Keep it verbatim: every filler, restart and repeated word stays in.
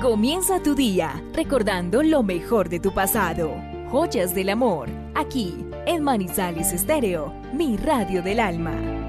Comienza tu día recordando lo mejor de tu pasado. Joyas del amor, aquí en Manizales Estéreo, mi radio del alma.